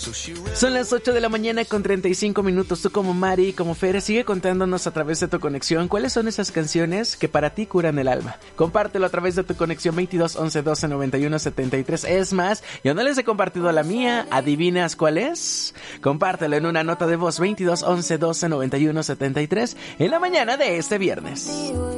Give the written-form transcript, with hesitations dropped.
Son las 8 de la mañana con 35 minutos. Tú como Mari, como Fer, sigue contándonos a través de tu conexión cuáles son esas canciones que para ti curan el alma. Compártelo a través de tu conexión 22 11 12 91 73. Es más, yo no les he compartido la mía. ¿Adivinas cuál es? Compártelo en una nota de voz 22 11 12 91 73 en la mañana de este viernes.